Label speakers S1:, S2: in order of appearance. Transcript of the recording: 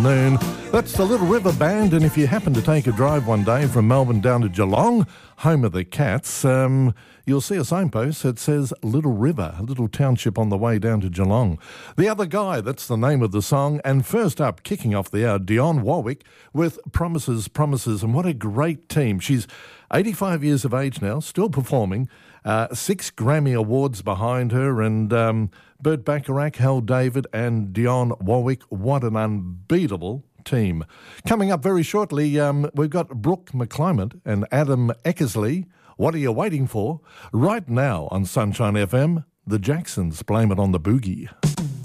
S1: Noon. That's the Little River Band, and if you happen to take a drive one day from Melbourne down to Geelong, home of the Cats, you'll see a signpost that says Little River, a little township on the way down to Geelong. The Other Guy, that's the name of the song, and first up, kicking off the hour, Dionne Warwick with Promises, Promises, and what a great team. She's 85 years of age now, still performing, 6 Grammy Awards behind her, and Burt Bacharach, Hal David and Dionne Warwick. What an unbeatable team. Coming up very shortly, we've got Brooke McClymont and Adam Eckersley. What are you waiting for? Right now on Sunshine FM, the Jacksons, Blame It on the Boogie.